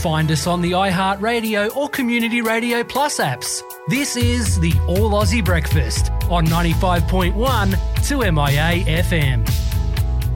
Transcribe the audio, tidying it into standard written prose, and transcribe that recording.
find us on the iHeartRadio or Community Radio Plus apps. This is the All Aussie Breakfast on 95.1 2MIA FM.